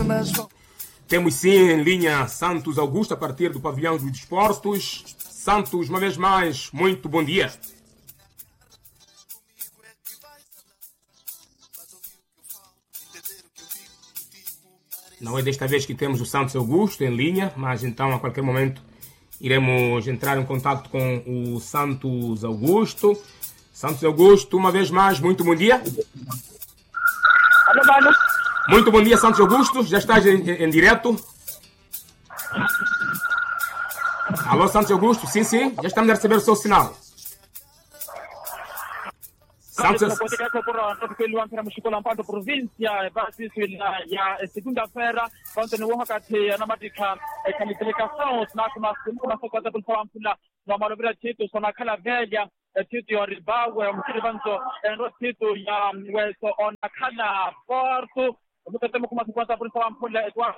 Temos sim em linha Santos Augusto a partir do pavilhão dos desportos. Santos, uma vez mais, muito bom dia. Não é desta vez que temos o Santos Augusto em linha, mas então a qualquer momento iremos entrar em contato com o Santos Augusto. Santos Augusto, uma vez mais, muito bom dia. Alô, mano. Muito bom dia, Santos Augusto. Já estás em direto? Alô, Santos Augusto? Sim, sim. Já estamos a receber o seu sinal. Santos província basi ya segunda-feira quando no wakati anamadika kalificação na kuna sokota kulfampula na malovira titu sona kala velha titu ya ribawe mkilivanzo ndo titu ya weso ona kala porto mutatemo kuma sokota kulfampula etwa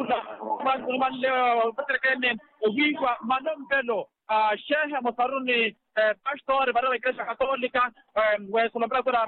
kula leo patrikene wiwa manombelo Shehe Mosaruni pastor bara la Igreja Católica we celebratoria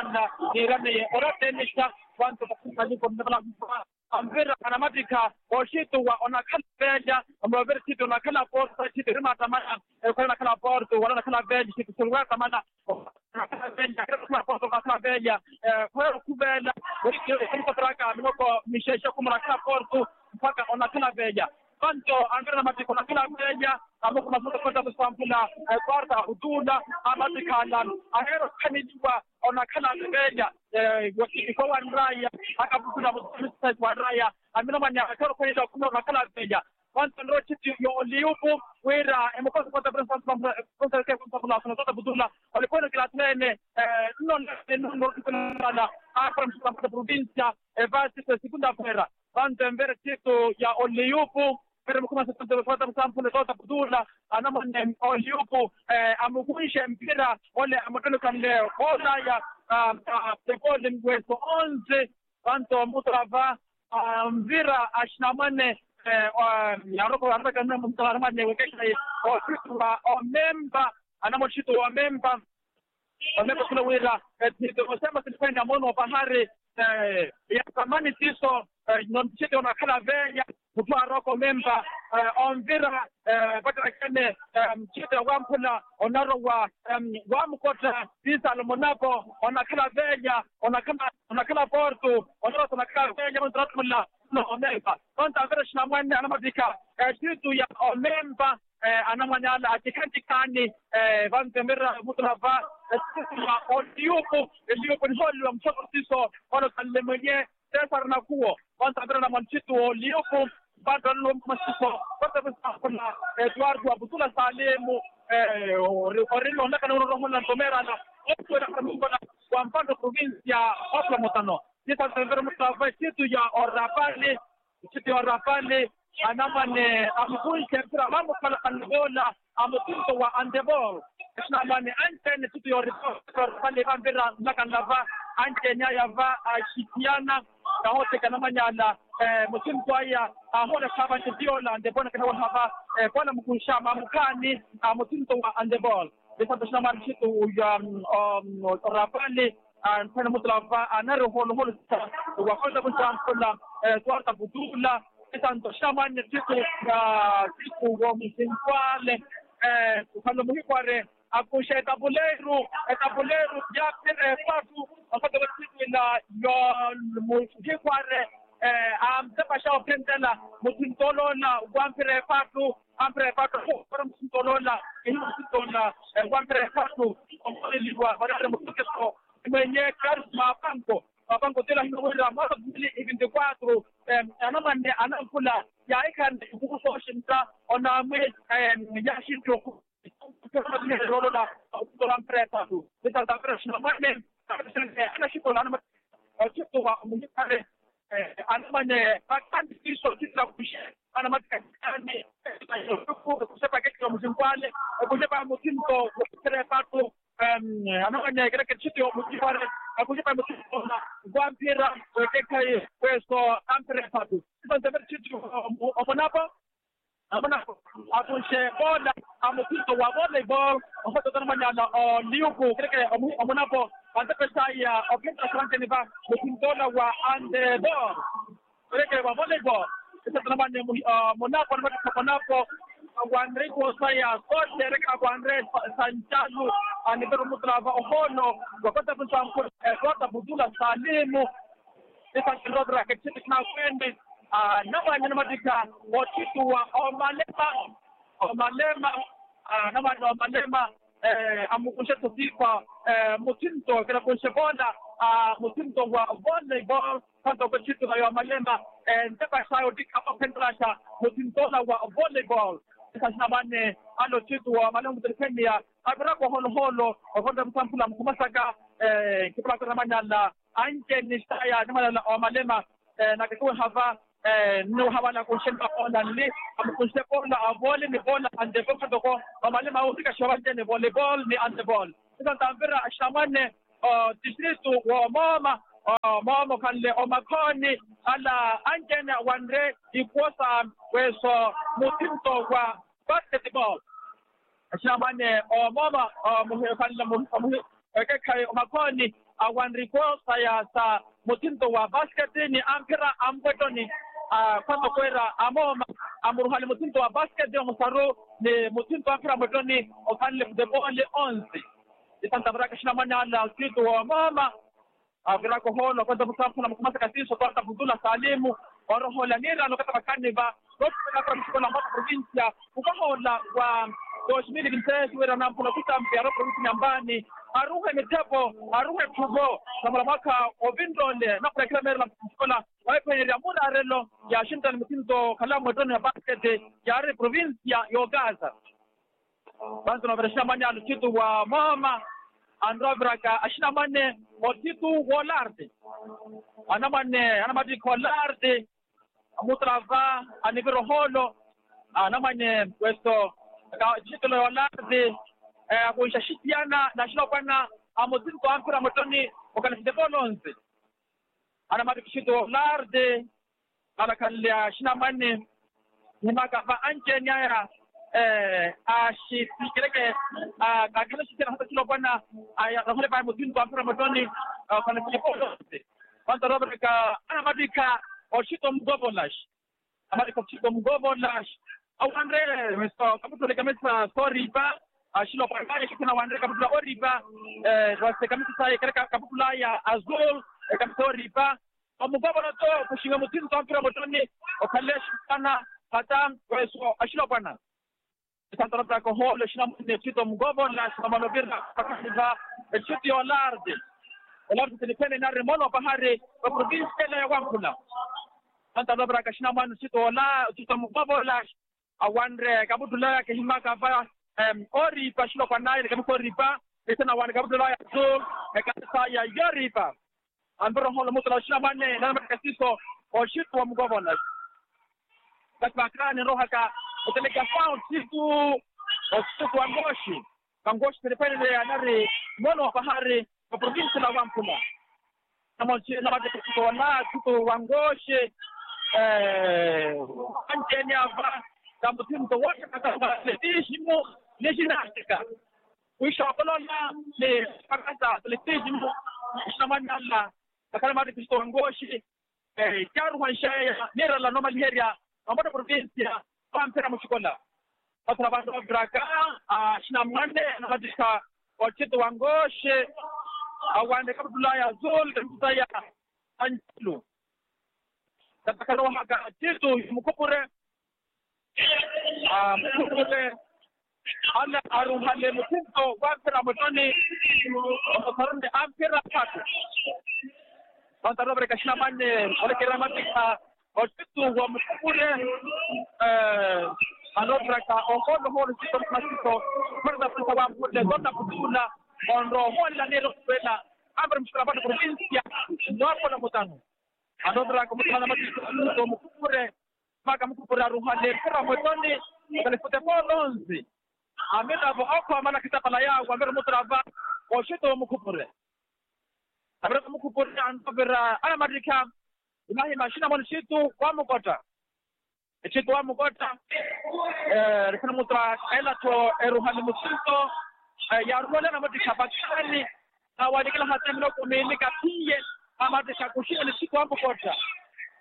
nirani oratenisha quanto pakali con la ambera anamadika oshitu wa onakala velha ambavertitu nakala porta chitu rimata mana kwa kala porto wala kala velha chitu sulwata mana nakala velha kala porto kala velha kwa kubela kwa traka minoko mishesha kumra kala porto mpaka onakala velha Quanto ancora la mattina con la fila media, abbiamo una foto questa stampula quarta hudula amatikalan ahero kanijwa ona kana media kwa wanraya akabukuna mustari wanraya amina manya akoro kwa ndio kuna kala media quanto ndo chitu yo liupo wera emokosa kwa prensa kwa kwa kwa budula walikuwa kila tene non kuna afram kwa provincia vasi segunda-feira quanto invece chitu ya oliupo pero como se tanto falta sample tota budula anamane oliupo amukuisha mpira wale amatano kamleo bola ya sekonde mweso 11 quanto mutrava mvira ashnamane yaroko anataka na mtaramane wekesha o memba anamoshito wa memba kuna wira tunasema tulifanya mono bahari ya zamani tiso non chete ona kala veya kutoa roko memba onvira bata kene chete wampula onaro wa mkota tisa lomonapo ona kala veya ona kala porto ona kala veya mtratmulla no omemba konta vera shnamwana anamabika chitu ya omemba anamanyala akikantikani vantemera mutrava oliupo niholo mchoko tiso ono kalemenye Cesar Nakuo quanto vera na manchito oliupo bado no masiso quanto kuna Eduardo Abdullah Salemu orilo ndaka na rohola tomera na opera kambola kwa mpando provincia opla motano nita vera mutrava chitu ya orapale anamane amukunke mpira mambo kala kangola amutunto wa andebol esnamane antene tutu yoripor pale ambira nakanava antenya yava ashitiana kahote kanamanyala mutunto aya ahora saba tiola andebona kana hava bona mukunsha mamukani amutunto wa andebol desato snamane chitu ya rapale antene mutlava anaro holo wa kwanza kuntampola tuarta budula tanto shamane tiku wa msinkwale kufanya muhikware akusha etabuleru ya patu wakati tiku la yo muhikware amtepa shao pendela mutintolola wampire patu kwa mutintolola mutintolola wampire patu omoliliwa wadare mutukeso mwenye karisma banco tela hinawira mara 2024 anamane anakula ya ikan kuko shinta ona me ya shinto ku rola kutoran preta tu beta da pressna mane ana shito lana chito wa mujare anamane pakan tiso titra kushe anamane kani kusepa kekyo mzimbale kusepa mutinto preta tu anamane kile chito mujare akujipa mutuna vampira wekekai questo amprepato tanto per citu omonapa akunche bola amukuto wa volleyball ohoto tanmanyala liuku kile omonapo ante pesaya okenta kwante niva mutintola wa andeball Peleke wa volleyball. Ito naman yung Monaco naman sa Monaco. Juan Rico Saya Sote reka Juan Rico Santiago ani pero mutrava ohono wakati tunamko kota budula salimu ita kirodra kitu na kwende naba nyama madika wotitu wa Omalema naba Omalema amukusha sifa mutinto kila kushebona mutinto wa volleyball kanto kitu na Omalema ndaba sayo dika opentrasha mutinto wa volleyball kasnabane alo titu wa malengo Kenya abira ko holo okonda msampula mkumasaka kipla ramanyala anje ni staya namala Omalema na kwa hava no habana kushemba ona ni amkushepola avole ni bola ande boko Omalema ufika shawanje ni volleyball ni handball sasa tambira ashamane district wa mama kanle omakoni ala anjena wanre ikosa weso mutinto wa basketball ashamane mama kanle kai omakoni awanri kosa ya sa mutinto wa basket ni ampira ambotoni kama kwera amoma amruhali mutinto wa basket ndio msaru ni mutinto ampira ambotoni okanle football 11 itantabara shamane ala kitu wa mama abira ko hono ko dabu kampo na mkumasa katiso kwa tabudula salimu orohola nira no kata bakaniba kwa provincia na provincia ukahola wa 2023 wera na mpola kutambi aro provincia nyambani aruhe mitepo aruhe tugo kama mwaka ovindole na kwa kila mera mkola waipo ya muda relo ya shinda mtindo kalamu ndoni ya basket ya ari provincia yogaza bantu na versha manya kitu wa mama Androbraka ashina mane motitu wolarde anamadi kolarde mutrava anibiro holo anamane questo titolo wolarde kuisha shitiana na shina kwana amotitu kwa ampira motoni okanifide bolonze anamadi kishito wolarde alakalia ashina mane nimaka va anje nyaya ashipikireke kakala shitena hata kilo bwana rahole pa mutin kwa mpira motoni kana kilipo kwanza Robertka anamadika oshito mgobolash amadika oshito mgobolash au andre mesto kaputo kamesa soriba ashilo kwa kaya kitana wandre kaputo oriba rose kamisa sai kaka kaputo ya azul kamisa oriba amugobola to kushinga mutin kwa mpira motoni okalesh kana hata weso ashilo bwana Santoro ko holo shina mune chito mgobo la shama lobirna pakasiva chiti olarde tilipene na remono bahari wa province la yawankula Santoro ka shina mune chito ola chito mgobo la awandre kabudula ke himaka ba ori pashilo kwa naile kabiko riba tena wan kabudula ya zo kabisa ya yoriba ambro holo mutla shina mune na makasiso o chito mgobo la bakakani rohaka uteleka found siku Angoshi tilipene ya nari mono bahari wa province la Wampula kama na baada kutoa kitu Angoshi Anjenia va kama timu wote kama letishimo leshinastika kuisha kolona le pakasa letishimo shamanya la kama baada kutoa Angoshi karu wanshaya nera la normal area ambapo province Pampera mshikola Patrabando Braka shina mande na katika wachitu Wangoshe awande kabla ya zol kabla anjulu tatakalo haka chitu mkupure ala aruhale mtinto Pampera motoni karunde ampera patu Patrabando shina mande ole keramatika wachitu wa mkupure Androbraka okono holo sito masito merda kwa sababu dona kutula onro hola nero kwela ambre mshirabana provincia ndopo na mutano Androbraka mutana matito mkupure maka mkupure ruhale kura motoni kalifute polonzi amena vo akwa mana kitapala yangu ambre mutrava oshito mkupure ambre mkupure Androbraka ana madrika inahi mashina monshitu kwa mkota Chitu wa mkota rikana mutra ela to eruhali musinto ya ruhale na madika bakani na wadikala hatemno kumini kapiye amadika kushia ni chitu wa mkota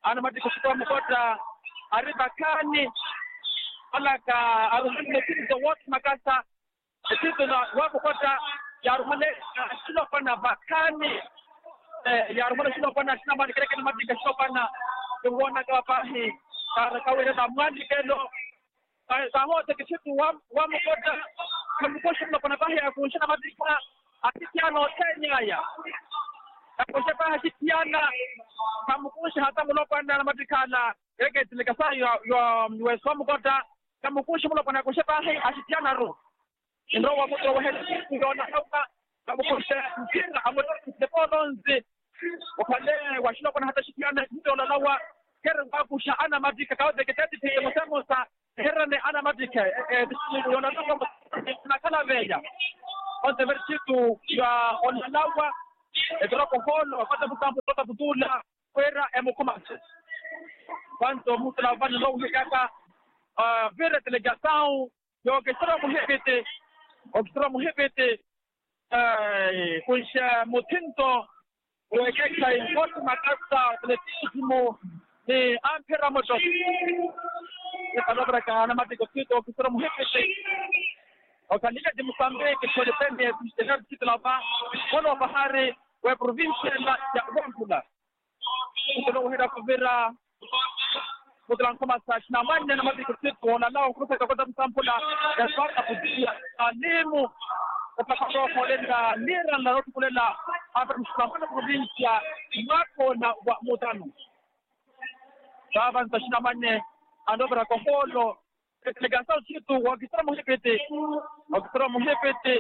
ana madika kwa mkota aribakani alaka arumene kizo wote makasa kizo na wako kota ya rumale silo pana bakani ya rumale silo pana sina mali kile madika silo pana kuona kwa pahi para kawele na mwandi kelo sahote kitu wa mkota kamkosha na pana pahi ya kushana madika akitiano Kenya ya akusha hatiana kamkusha hata mlopanda na madikana ege tilikasa yo wesomo kota kamkusha mlopanda kusha hatiana ro ndo wa mtu wa hedi ndio hapa kamkusha mpira amoto depononzi wakale washilo kuna hata hatiana ndio lalawa kera kusha ana madika kaoze ketati te msamosa herane ana madika ndio lalawa na kala veja onde versitu ya onalawa Edropo Holo, wakati mtambo tota butula, kwera emokomase. Quanto mutla vani no hikaka, vere delegação, yo que será muhebete, kuisha mutinto, uekeka ingotu makasa, atletismo, ni ampera motos. Palabra que ana mati kotito, que será muhebete. Wakaniga de Moçambique, que depende de ter título lá, quando bahari wa província ya Wambula. Ndio hera kuvera mudlan kama saa 24 na madiko siku na nao kutoka kwa msampula ya swata kudia alimu kwa kulenga nira na rotu kulela hapa msampula província wako na wa mutano. Baba 24 andobra kwa holo delegação situ wakisema muhepete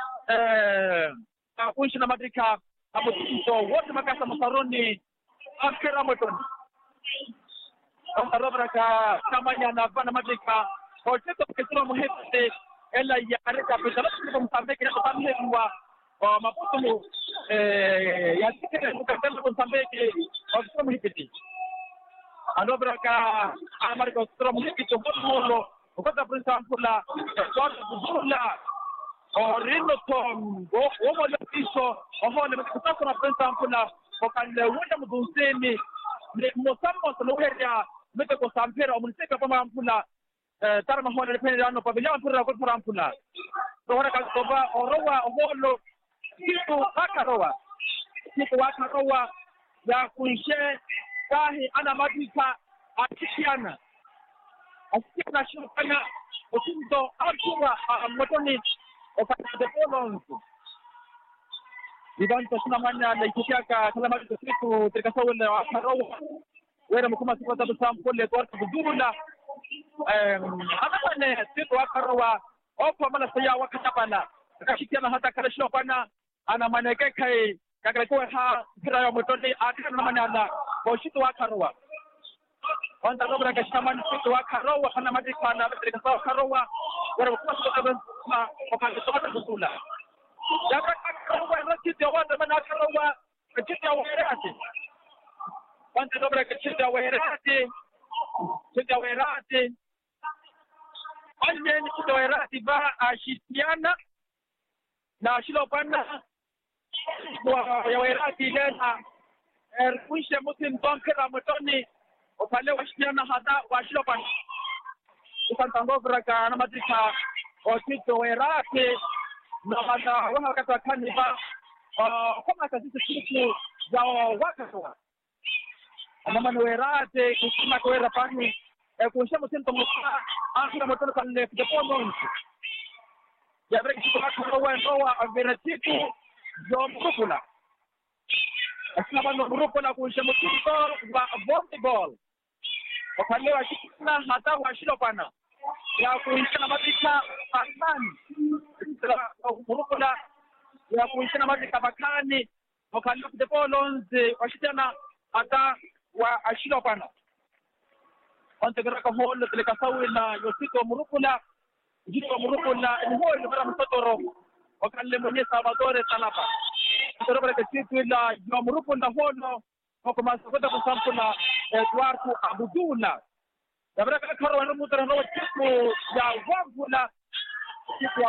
kuishi na madika amotizo wote makasa masaroni akera motoni arobra kama yana bana madika wote tukisema muhepete ela ya areka petala kwa Mozambique na tamhewa maputo ya tikete tukatenda kwa Mozambique wakisema muhepete arobra amariko stra muhepete holo ukata prinsa mpula kwa buzula Orino Tom, Omo Piso, Ohone, Mutako na Prince Ampuna, Okale Wunda Muduseni, Mosamo Saloheria, Metako Sampera, Muniseka Pama Ampuna, Tarma Hone, Dependano, Pavilion Pura Ampuna. Rohana Kalsoba, Orowa, Oholo, Tito Wakarowa, Ya Kuishe, Kahi, Anamadika, Atikiana. Atikiana Shukana, Otinto, Artura, Motoni, wakati depononzi Ivan Toshnamanya na ikiaka kalama siku tikasawele wa Karowa wera mkuma siku za sampole kwa kudurula anafanya siku wa Karowa opo mala saya wakatapana akashikiana hata karashio pana ana maneke kai kakalekoe ha kira ya motoni akana manana kwa siku wa Karowa Wanda robra kashamani siku wa Karowa kana madika na tikasawele Karowa wera mkuma siku za wakati kutula Jabra Karowa rakiti wanda mana Karowa kiti wa herati Wanda dobra kiti wa herati kiti wa herati Anye ni kiti wa herati ba ashitiana na shilopana wa herati lena kuisha mutim tonkera motoni upale wa shitiana hata wa shilopana Ukantangobra kana madika Okito werake na hata wakati wa kaniba kama kazi siku za wakati mama werate kusema kwera pani kusema mtendo mmoja akira mtoto kale depono ya breki kwa ndoa averatiku zo mkupula asema mkupula kusema mtendo wa volleyball wakalewa shikina hata washilo pana ya kuisha na madika pakani murukula ya kuisha na madika pakani wakaliwa kudepolonzi washitana hata wa ashilo pana wantegeraka holo telekasawi na yosito murukula jito murukula ni holo mara msotoro wakale mwenye Salvatore Talapa kutorobra kesitu ila yo murukula holo wakumasa kwenda kusampuna Eduardo Abudula Yabra Karo wana mutra no tiku ya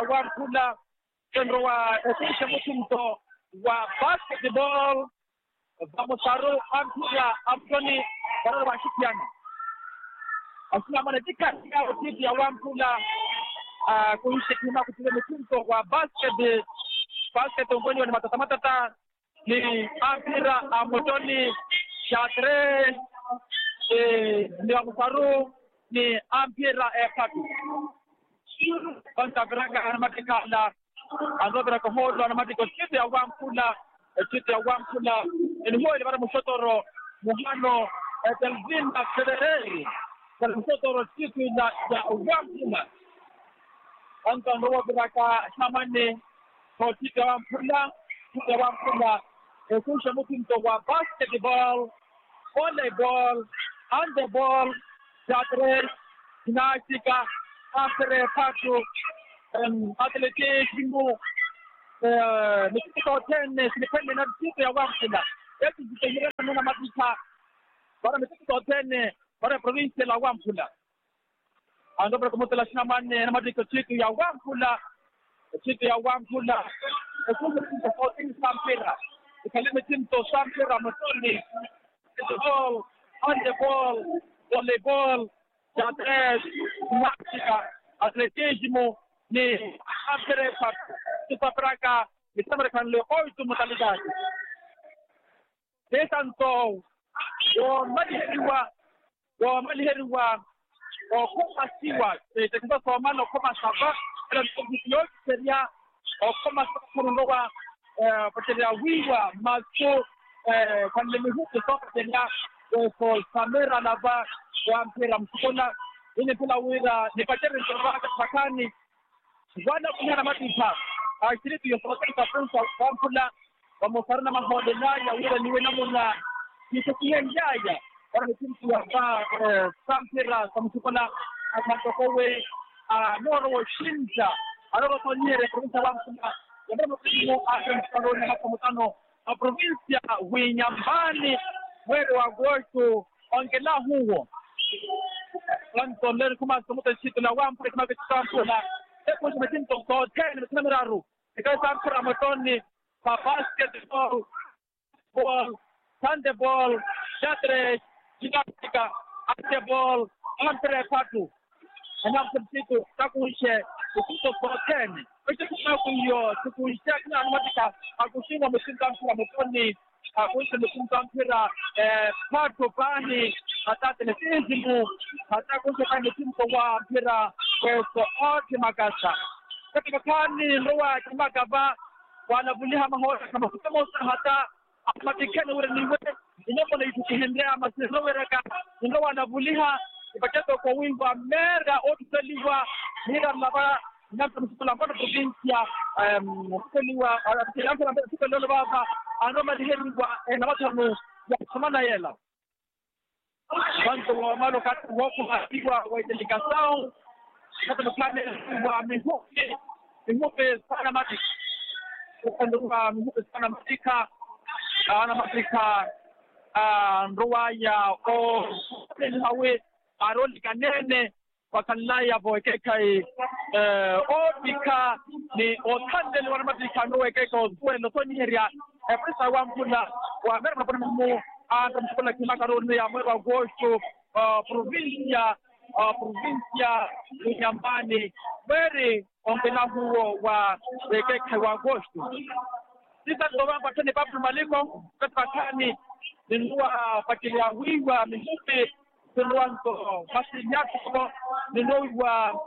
Wambula kenro wa esisha mutumto wa basketball vamos saru ampira Anthony bara washikiana asina manatika ya timu ya Wampula kuishi kima kucheza mchezo wa basket ngoni ni matata ni ampira Amotoni Chatre ni Wamusaru ni ampira Patu kwanza braka anamatika la andobra ko hodo anamatika timu ya Wampula ni huyo bara mshotoro muhano Delvin Federeri kwa mshotoro timu ya Wampula anta ndo braka shamane kwa timu ya Wampula kusha mtu wa basketball, volleyball, handball, teatre, gymnastica, after Patu, athleticism, tennis, depende na timu ya Wampula. Yetu zitengeneza na matika bara mchezo tennis bara province la Wampula. Ando kwa mtala shamane na matika timu ya Wampula. Kusha mtu Sampera. Kalime Tinto Sampera Matoni, ball, handball, volleyball, teatre, gymnastica, atletismo, ni after Tupapraka, Misamerkan le 8 modalidades. Tanto o maliheriwa o koma siwa, tekisa somano koma saba, la competition seria o koma kunowa pateria wiwa maso kwa lemehuko toka pateria kwa Samera lava kwa mpira msikola ine pula wira ni pateria ntoraka pakani wana kuna matika akilitu yosoka kafunsa kwa mpula wa mofarna mahode naya wira niwe namuna kisikia njaya kwa mtimu wa Sampera kwa msikola akatokowe noro shinja aloro tonyere province wa mpula yambo kimo akamsaroni hapo mtano wa province Winyambani mwezi wa Agosto ongela huo lanto leo kama somoto chitu la Wampula kama kitambula kwa mtimu kwa tena mtamiraru ikawa Sampera motoni kwa basketball, handball, teatre, gymnastica, handball, entre Patu. Anamsitu takuishe kuto protein. Kwa hiyo tukuisha kana matika akushindwa mshinda mpira mtoni akuisha mshinda mpira Patu pani hata televisheni hata kuisha kama timu kwa mpira kwa oti makasa. Katika kani ndoa kama kaba wanavulia mahora kama kusema hata matikene ule niwe inapo na itukihendea masiroweka ndio wanavulia ipakato kwa wingi wa mera oteliwa nira laba na msukula kwa provincia oteliwa alafu na msukula lolo baba anoma diheriwa na watu ya semana yela bantu wa malo kati wako hatiwa wa delegation hata plane wa mihope sana matik kwa mihope sana matika ana matika ndoa ya o hawe aroli kanene wakalaya boekekai odika ni otandele wana matika ndoa keko kwendo to niheria pesa Wampula wa mera na mu anda mkola kimakaroni ya mwezi wa Agosto provincia Nyambani very ongela huo wa keke wa Agosto sisa ndoa patene papu maliko katani ndoa patilia wiwa mihupe ndoanto masiliato ndoa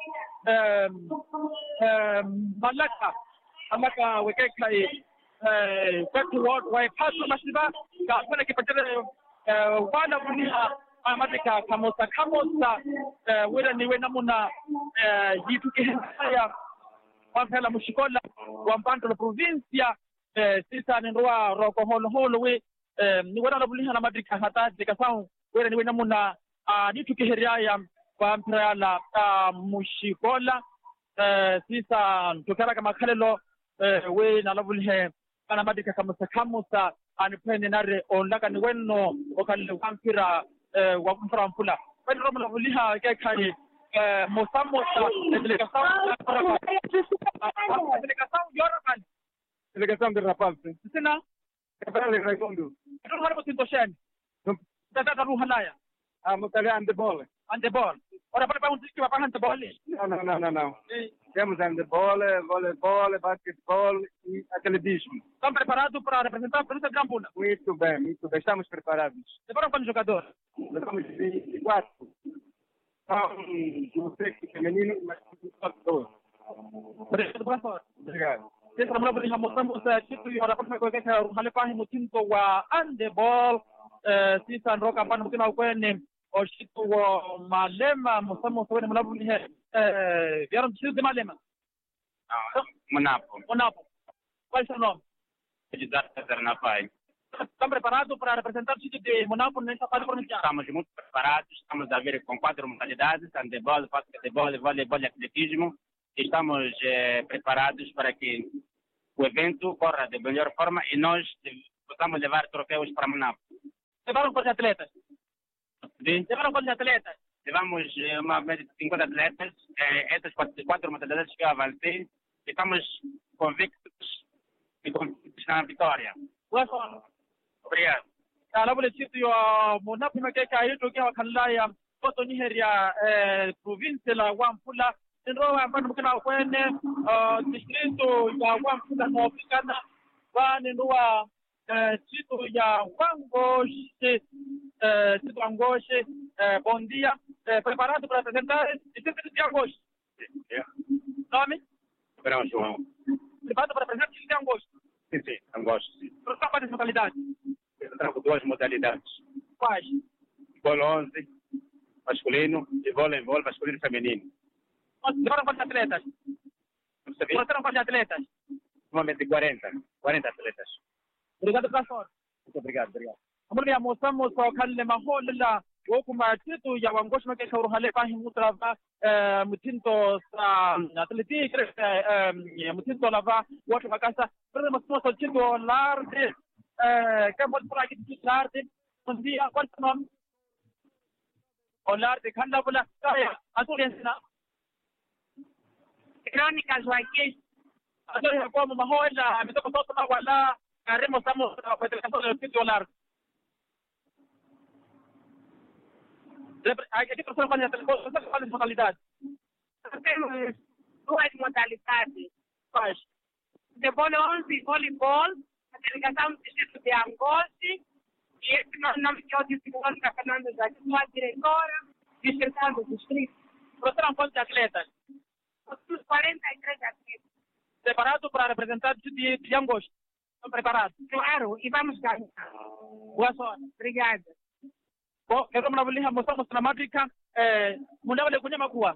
malaka wekeka kwetu wa pato masiba kwa kipatele wala kunia amatika kamosa wala niwe namuna yitu kihaya wafela mushikola wa mpanto la provincia sisa ndoa roko holo we ni wana buliha na madrika hata dikasau wala niwe namuna yitu kihaya kwa mpala mushikola sisa tukara kama kalelo we na labulihe kana madika kamusa anipende nare onlaka ni wenno okalle wampira wa Wampula bado romo labuliha kai mosamosa delegação Jordan delegação de rapaz sina Vale, Raimundo. Não vai muito shen. Tata ruhalaya. Mutalia handebol. Handebol. Ora para onde que vai para handebol? Não. Temos handebol, voleibol, basquetebol e atletismo. Estão preparados para representar a província de Nampula? Muito bem. Estamos preparados. Levaram quantos jogadores? Levamos 24. No sexo feminino, mas 24. Obrigado, professor. Obrigado. Sisi namna bali hamosamu sa chitu yora kwa kwa kwa hale pa mutinto wa handebol sisi anroka pana mutina kwene o chitu wa malema musamu kwene mlabu ni vieram chitu de malema. Monapo. Qual é o seu nome? José Zernapai. Estão preparados para representar o sítio de Monapo nessa fase provincial? Estamos muito preparados, estamos a ver com 4 modalidades, handebol, basquetebol, voleibol e atletismo. Estamos preparados para que o evento corra de melhor forma e nós possamos levar troféus para Monapo. Levaram quantos atletas? Sim? Levaram quantos atletas? Levamos uma média de 50 atletas, essas 4 modalidades que eu avancei, estamos convictos e convictos na vitória. Obrigado. Ala bole chitu yo Monapo mekeka yetu kwa kanla ya foto ni heria province la Wampula ndio ambao mkina kwene distrito ya Wampula na Afrikana bani ndio chitu ya Wangoshe bom dia preparado para apresentar distrito de Angoshe. Nome? Verão João. Preparado para apresentar distrito de Angoshe. Sim, Angoshe. Para quais modalidades? Trago 2 modalidades. Quais? Futebol 11, masculino, e voleibol masculino e feminino. Levaram quantos atletas? Levaram quantos atletas? Normalmente 40 atletas. Obrigado, professor. Muito obrigado. Amuli ya mosamu so kalle maholla wokuma titu ya Wangoshe make shawru hale pahi mutrava mutinto sa atletik mutinto lava watu makasa pero mosamu so titu larde kama para que larde kundi qual nome larde khanda bula kaya atulensina Crónicas Joaquim atulensina como maholla mitoko soto na wala karemo samu kwa televisión titu larde. Aqui professor qual modalidade? Temos 2 modalidades. Quais? Futebol 11 e voleibol, a delegação do distrito de Angoshe, e esse nome que eu disse, Mônica Fernandes, a diretora distrital do distrito. Professor, quantos atletas? 43 atletas. Preparado para representar o distrito de Angoshe? Estão preparados? Claro, e vamos ganhar. Boa sorte. Obrigada. Bom, quero mnavaliha mosamu na matrika mnavale kunyama kuwa.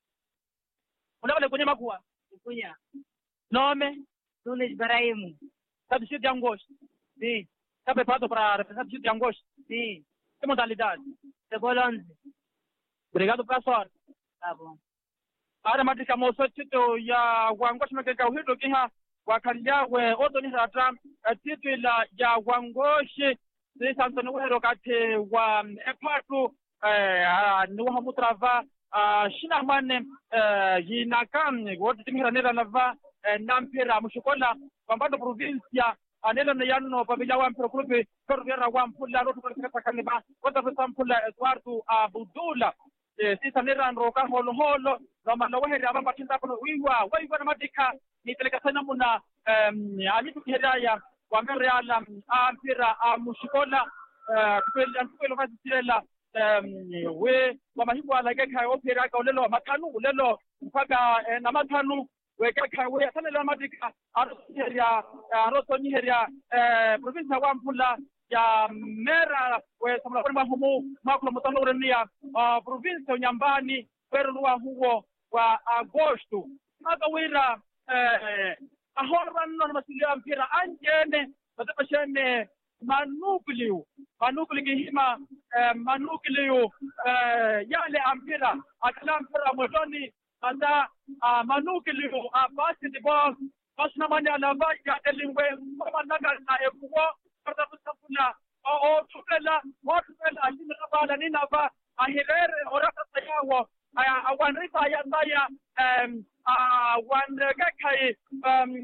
Kunya. Nome? Nunes Baraimu. Está do distrito de Angoshe? Sim. Está preparado para representar o distrito de Angoshe? Sim. Que modalidade? Futebol 11. Obrigado, professor. Tá bom. Ara matrika mosa titu ya Wangoshe mekeka uhito kiha wakalia we odo ni rata titu ya Wangoshe sisi Antoni Wero kati wa epatu ni wa mutrava shina mane yinakam wote timira nera lava nampira mushukola pambado provincia anela na yanno pamilya wa mpira klubi korvera wa mpula rotu kwa kaniba wata kwa mpula Eduardo Abdullah sisi nera nroka holo na malawahi aba patinda kono wiwa na madika ni telekasana muna amitu kihedaya wangare ala mpira mushikola kwelo fasi tirela we wamahibu ala geka opera ka lelo matanu lelo mpaka na matanu we geka we atanela madika aroto niheria province wa Mpula ya mera we samla kwa mahumu makula mutano renia province Nyambani weruwa huo wa Agosto akawira ahora no masilia mpira anjene batapashane manukleo hima manukleo yale ampira akala mpira motoni anda manukleo basketball basna manya na baja elingwe kama naga na ekuwa para kusafuna o tukela watu alini bala nina ba ahirere oraka tayawo awanrifa ya ndaya wangakai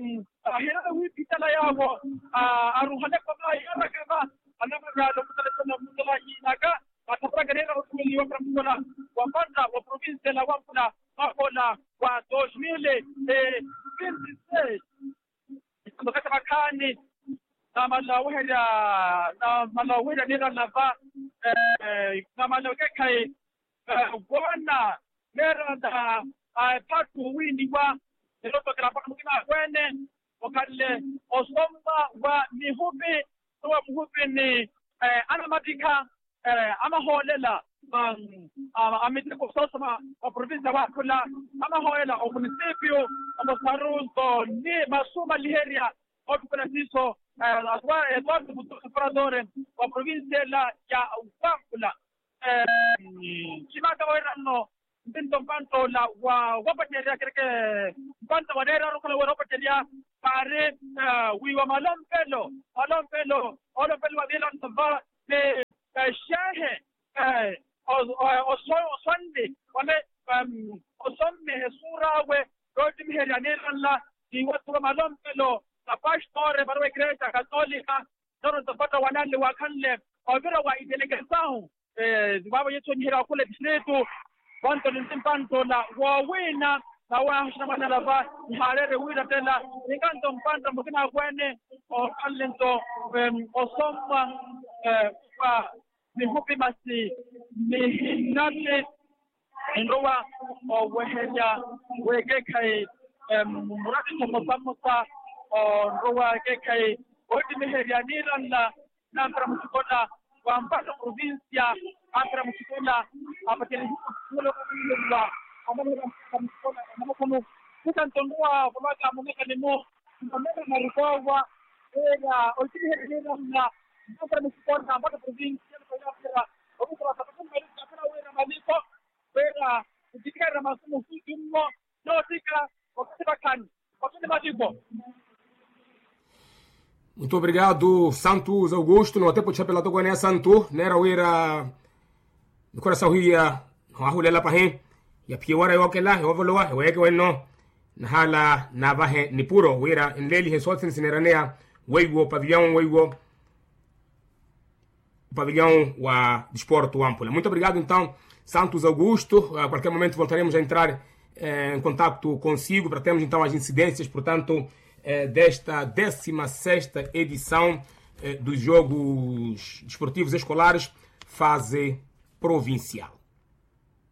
hira wiki tala yao aruhane kama yana kama anamrado kutana mutala inaga atapraga nena ukuli wa pramuna wa banda wa province la wampuna makola wa 2026 kutokana makani na malaweda nena nava na malaweka kai wana nera da patu wini wa Eropa kala mukina kwene wakale osomba wa mihubi wa muhubi ni anamadika amaholela amite kusosoma wa province wa kula amaholela o municipio amasaruzo ni masuma liheria otukunasiso aswa Eduardo Butuka Paradore wa province la ya Ukula chimaka wairano Binto Panto la wapateria kereke Panto wadera rukula wapateria pare wiwa malompelo wadela nava de shahe oswande wale osome sura we roti miherianera la diwatu malompelo la pastore barwe igreja katolika noro topata wanale wakanle ovira wa idelegação baba yetu mihera kule distrito Banto Panto la wawina na washina lava harere wina tena nikanto mpanta mukina kwene o kalento osoma kwa mihupi masi mihinate ndoa o weheja wegekai murati mosamosa o ndoa gekai odi meheria niranda na mtukona wa mpaka provincia akra mtukona apatele kulo kwa amana kutantondoa kwa kama nemo mbona marikowa era otiheria na mpaka mtukona mpaka provincia kwa okura sababu kana wera maliko wera dikara masumu futumo notika okutibakani okutibatibo. Muito obrigado, Santos Augusto. No tempo de chapela to Guané Santo, nera wira no coração ria, no ahulela pahe, ya piwara yokela, yovoloa, yeke weno, na hala na vahe ni puro wira nleli hesotin sineranea, weigo pavilhão wa desporto amplo. Muito obrigado então, Santos Augusto. A qualquer momento voltaremos a entrar em contato consigo para termos então as incidências, portanto, desta 16ª edição dos Jogos Desportivos Escolares, fase provincial.